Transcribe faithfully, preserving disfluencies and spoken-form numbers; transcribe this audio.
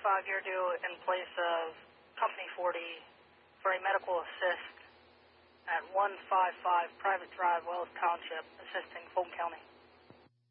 five-year deal in place of Company forty for a medical assist at one five five Private Drive, Wells Township, assisting Fulton County.